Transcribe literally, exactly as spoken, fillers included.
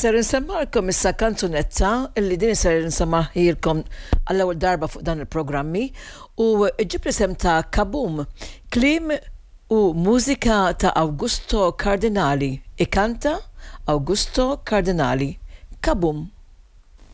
ser nsemmarkom issa kanzunetta illi din ser nsemmaħilkom għall-ewwel darba fuq dan il-programmi u ġib l-isem ta' Kabum, klim u mużika ta' Augusto Cardinali. Ikanta Augusto Cardinali. Kabum.